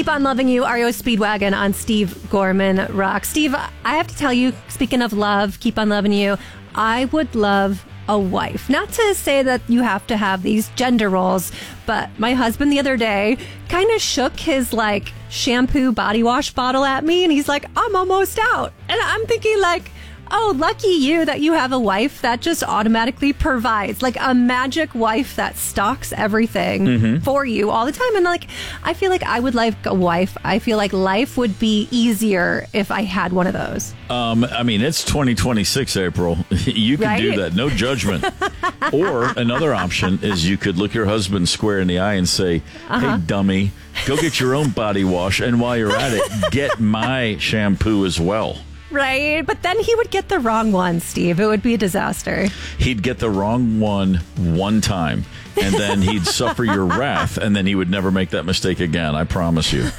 Keep on Loving You, REO Speedwagon on Steve Gorman Rock. Steve, I have to tell you, speaking of love, Keep on Loving You, I would love a wife. Not to say that you have to have these gender roles, but my husband the other day kind of shook his shampoo body wash bottle at me, and he's like, I'm almost out. And I'm thinking oh, lucky you that you have a wife that just automatically provides, like a magic wife that stocks everything for you all the time. And I feel like I would like a wife. I feel like life would be easier if I had one of those. It's 2026, April. You can do that. No judgment. Or another option is you could look your husband square in the eye and say, hey, dummy, go get your own body wash. And while you're at it, get my shampoo as well. Right, but then he would get the wrong one, Steve. It would be a disaster. He'd get the wrong one time, and then he'd suffer your wrath, and then he would never make that mistake again. I promise you.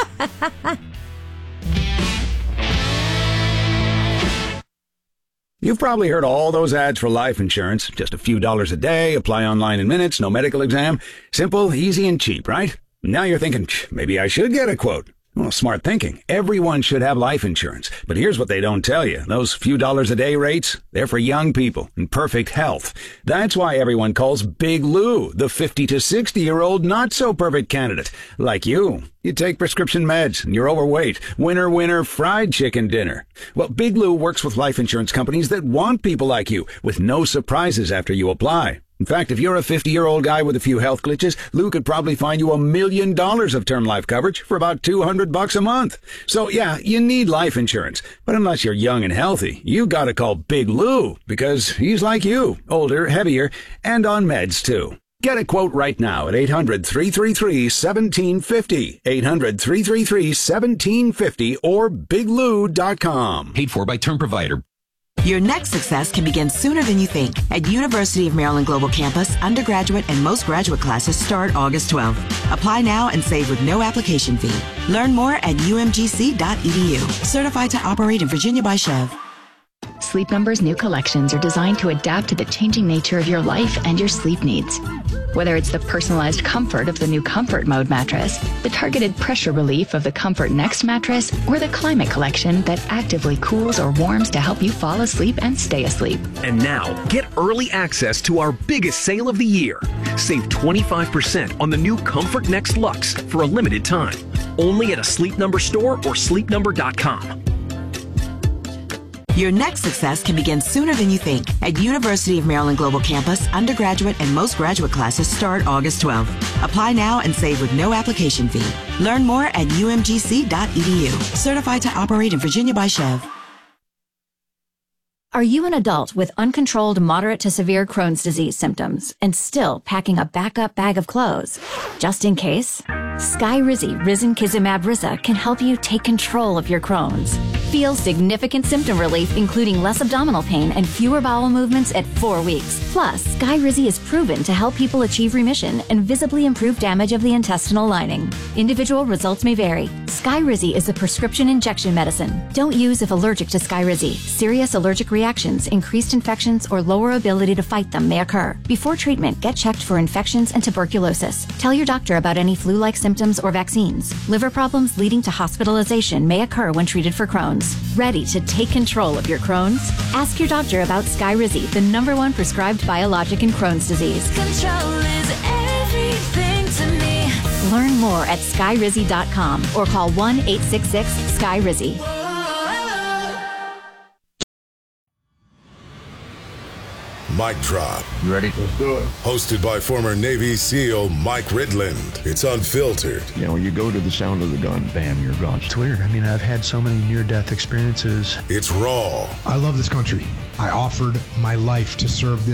You've probably heard all those ads for life insurance. Just a few dollars a day, apply online in minutes, no medical exam. Simple, easy, and cheap, right? Now you're thinking, maybe I should get a quote. Well, smart thinking. Everyone should have life insurance. But here's what they don't tell you. Those few dollars a day rates, they're for young people in perfect health. That's why everyone calls Big Lou the 50 to 60-year-old not-so-perfect candidate. Like you. You take prescription meds and you're overweight. Winner, fried chicken dinner. Well, Big Lou works with life insurance companies that want people like you, with no surprises after you apply. In fact, if you're a 50-year-old guy with a few health glitches, Lou could probably find you $1 million of term life coverage for about $200 a month. So yeah, you need life insurance. But unless you're young and healthy, you gotta call Big Lou, because he's like you, older, heavier, and on meds too. Get a quote right now at 800-333-1750, 800-333-1750, or biglou.com. Paid for by Term Provider. Your next success can begin sooner than you think. At University of Maryland Global Campus, undergraduate and most graduate classes start August 12th. Apply now and save with no application fee. Learn more at umgc.edu. Certified to operate in Virginia by Chev. Sleep Number's new collections are designed to adapt to the changing nature of your life and your sleep needs. Whether it's the personalized comfort of the new Comfort Mode mattress, the targeted pressure relief of the Comfort Next mattress, or the Climate Collection that actively cools or warms to help you fall asleep and stay asleep. And now, get early access to our biggest sale of the year. Save 25% on the new Comfort Next Luxe for a limited time. Only at a Sleep Number store or sleepnumber.com. Your next success can begin sooner than you think. At University of Maryland Global Campus, undergraduate and most graduate classes start August 12th. Apply now and save with no application fee. Learn more at umgc.edu. Certified to operate in Virginia by Chev. Are you an adult with uncontrolled moderate to severe Crohn's disease symptoms and still packing a backup bag of clothes? Just in case, Skyrizi Risankizumab Riza can help you take control of your Crohn's. Feel significant symptom relief, including less abdominal pain and fewer bowel movements at 4 weeks. Plus, Skyrizi is proven to help people achieve remission and visibly improve damage of the intestinal lining. Individual results may vary. Skyrizi is a prescription injection medicine. Don't use if allergic to Skyrizi. Serious allergic reactions, increased infections, or lower ability to fight them may occur. Before treatment, get checked for infections and tuberculosis. Tell your doctor about any flu-like symptoms or vaccines. Liver problems leading to hospitalization may occur when treated for Crohn's. Ready to take control of your Crohn's? Ask your doctor about Skyrizi, the #1 prescribed biologic in Crohn's disease. Control is everything to me. Learn more at skyrizi.com or call 1-866-SKYRIZI. Mic drop. You ready? Let's do it. Hosted by former Navy SEAL Mike Ridland. It's unfiltered. You know, when you go to the sound of the gun, bam, you're gone. It's weird. I mean, I've had so many near-death experiences. It's raw. I love this country. I offered my life to serve this